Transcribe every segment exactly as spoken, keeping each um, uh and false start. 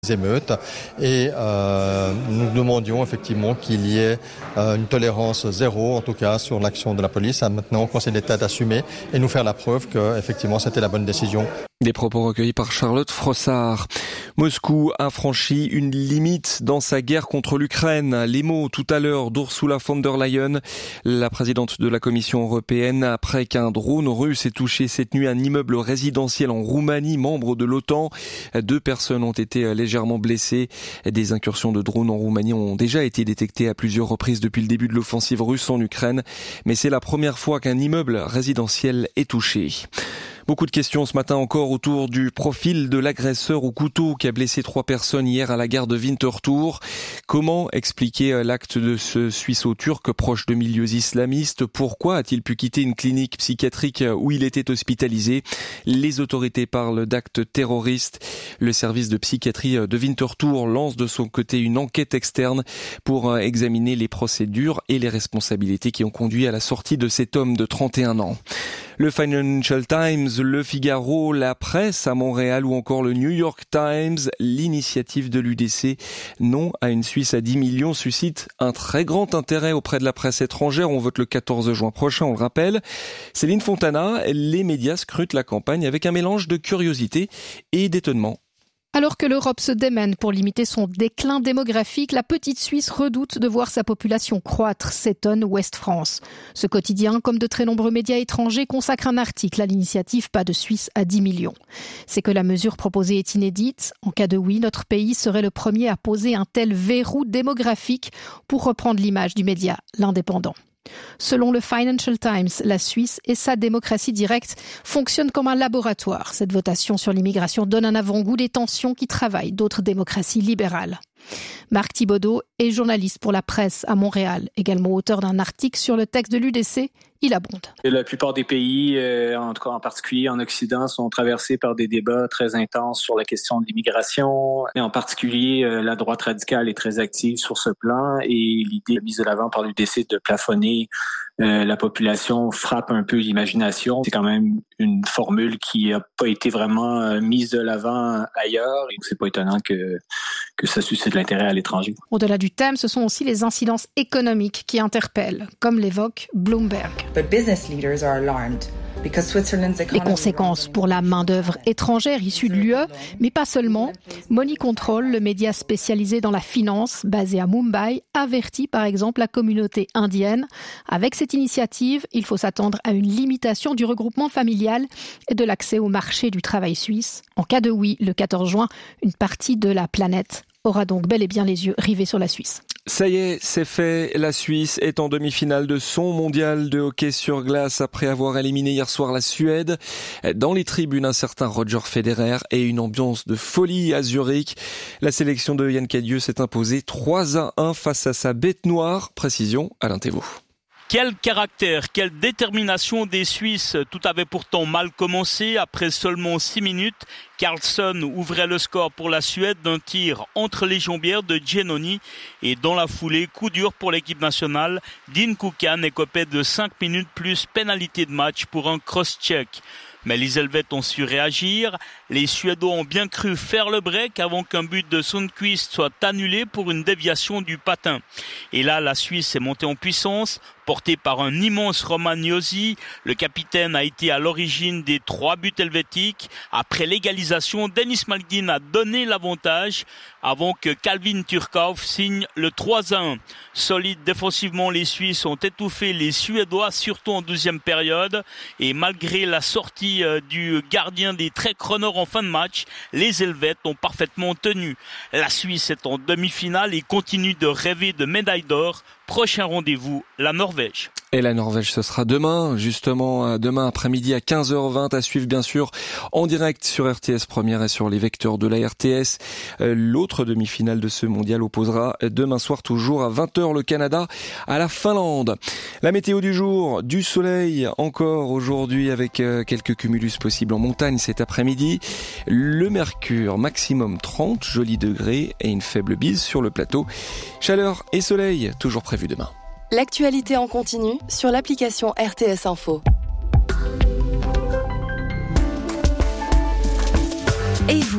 émeutes et euh, nous demandions effectivement qu'il y ait euh, une tolérance zéro, en tout cas sur l'action de la police. Maintenant, au Conseil d'État d'assumer et nous faire la preuve que effectivement c'était la bonne décision. Des propos recueillis par Charlotte Frossard. Moscou a franchi une limite dans sa guerre contre l'Ukraine. Les mots tout à l'heure d'Ursula von der Leyen, la présidente de la Commission européenne, après qu'un drone russe ait touché cette nuit un immeuble résidentiel en Roumanie, membre de l'OTAN. Deux personnes ont été légèrement blessées. Des incursions de drones en Roumanie ont déjà été détectées à plusieurs reprises depuis le début de l'offensive russe en Ukraine. Mais c'est la première fois qu'un immeuble résidentiel est touché. Beaucoup de questions ce matin encore autour du profil de l'agresseur au couteau qui a blessé trois personnes hier à la gare de Winterthur. Comment expliquer l'acte de ce Suisseau-Turc proche de milieux islamistes? Pourquoi a-t-il pu quitter une clinique psychiatrique où il était hospitalisé? Les autorités parlent d'actes terroristes. Le service de psychiatrie de Winterthur lance de son côté une enquête externe pour examiner les procédures et les responsabilités qui ont conduit à la sortie de cet homme de trente et un ans. Le Financial Times, Le Figaro, la presse à Montréal ou encore le New York Times, l'initiative de l'U D C, non à une Suisse à dix millions, suscite un très grand intérêt auprès de la presse étrangère. On vote le quatorze juin prochain, on le rappelle. Céline Fontana, les médias scrutent la campagne avec un mélange de curiosité et d'étonnement. Alors que l'Europe se démène pour limiter son déclin démographique, la petite Suisse redoute de voir sa population croître, s'étonne Ouest France. Ce quotidien, comme de très nombreux médias étrangers, consacre un article à l'initiative Pas de Suisse à dix millions. C'est que la mesure proposée est inédite. En cas de oui, notre pays serait le premier à poser un tel verrou démographique, pour reprendre l'image du média L'Indépendant. Selon le Financial Times, la Suisse et sa démocratie directe fonctionnent comme un laboratoire. Cette votation sur l'immigration donne un avant-goût des tensions qui travaillent d'autres démocraties libérales. Marc Thibodeau est journaliste pour la presse à Montréal, également auteur d'un article sur le texte de l'U D C. Il abonde. La plupart des pays, euh, en tout cas en particulier en Occident, sont traversés par des débats très intenses sur la question de l'immigration. Et en particulier, euh, la droite radicale est très active sur ce plan et l'idée mise de l'avant par l'U D C de plafonner euh, la population frappe un peu l'imagination. C'est quand même une formule qui n'a pas été vraiment euh, mise de l'avant ailleurs et c'est pas étonnant que, que ça suscite l'intérêt à l'étranger. Au-delà du thème, ce sont aussi les incidences économiques qui interpellent, comme l'évoque Bloomberg. But business leaders are alarmed. Les conséquences pour la main-d'œuvre étrangère issue de l'U E, mais pas seulement. Money Control, le média spécialisé dans la finance, basé à Mumbai, avertit par exemple la communauté indienne. Avec cette initiative, il faut s'attendre à une limitation du regroupement familial et de l'accès au marché du travail suisse. En cas de oui, le quatorze juin, une partie de la planète aura donc bel et bien les yeux rivés sur la Suisse. Ça y est, c'est fait. La Suisse est en demi-finale de son mondial de hockey sur glace après avoir éliminé hier soir la Suède. Dans les tribunes, un certain Roger Federer et une ambiance de folie à Zurich. La sélection de Yann Cadieux s'est imposée trois à un face à sa bête noire. Précision, Alain Thévault. Quel caractère, quelle détermination des Suisses. Tout avait pourtant mal commencé. Après seulement six minutes, Carlsson ouvrait le score pour la Suède d'un tir entre les jambières de Giannoni. Et dans la foulée, coup dur pour l'équipe nationale. Dean Kukan écopait de cinq minutes plus pénalité de match pour un cross-check. Mais les Helvètes ont su réagir. Les Suédois ont bien cru faire le break avant qu'un but de Sundqvist soit annulé pour une déviation du patin. Et là, la Suisse est montée en puissance, portée par un immense Romagnosi. Le capitaine a été à l'origine des trois buts helvétiques. Après l'égalisation, Dennis Malgin a donné l'avantage avant que Calvin Turkov signe le trois à un. Solides défensivement, les Suisses ont étouffé les Suédois, surtout en deuxième période. Et malgré la sortie du gardien des Trek Runners en fin de match, les Helvètes ont parfaitement tenu. La Suisse est en demi-finale et continue de rêver de médaille d'or. Prochain rendez-vous, la Norvège. Et la Norvège, ce sera demain, justement, demain après-midi à quinze heures vingt, à suivre bien sûr en direct sur R T S Première et sur les vecteurs de la R T S. L'autre demi-finale de ce mondial opposera demain soir toujours à vingt heures le Canada à la Finlande. La météo du jour, du soleil encore aujourd'hui avec quelques cumulus possibles en montagne cet après-midi. Le mercure maximum trente jolis degrés et une faible bise sur le plateau. Chaleur et soleil toujours prévu demain. L'actualité en continu sur l'application R T S Info. Et vous,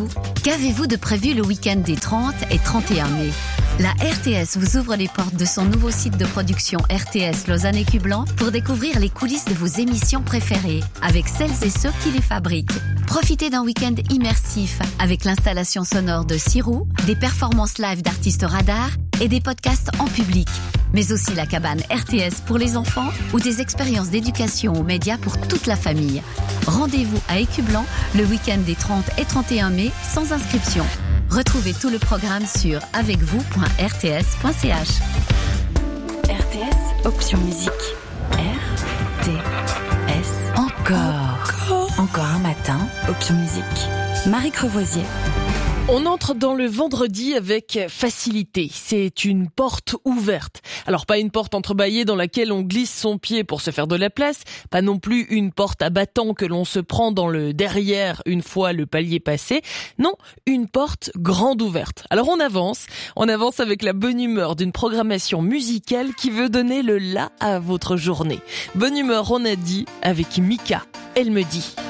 Qu'avez-vous de prévu le week-end des trente et trente et un mai ? La R T S vous ouvre les portes de son nouveau site de production R T S Lausanne et Cublan pour découvrir les coulisses de vos émissions préférées avec celles et ceux qui les fabriquent. Profitez d'un week-end immersif avec l'installation sonore de Sirou, des performances live d'artistes radars et des podcasts en public. Mais aussi la cabane R T S pour les enfants ou des expériences d'éducation aux médias pour toute la famille. Rendez-vous à Écublan le week-end des trente et trente et un mai sans inscription. Retrouvez tout le programme sur avec vous point r t s point c h. R T S, option musique. R T S. Encore. Encore un matin, option musique. Marie Crevoisier. On entre dans le vendredi avec facilité. C'est une porte ouverte. Alors pas une porte entrebâillée dans laquelle on glisse son pied pour se faire de la place, pas non plus une porte à battant que l'on se prend dans le derrière une fois le palier passé. Non, une porte grande ouverte. Alors on avance, on avance avec la bonne humeur d'une programmation musicale qui veut donner le la à votre journée. Bonne humeur, on a dit, avec Mika. Elle me dit.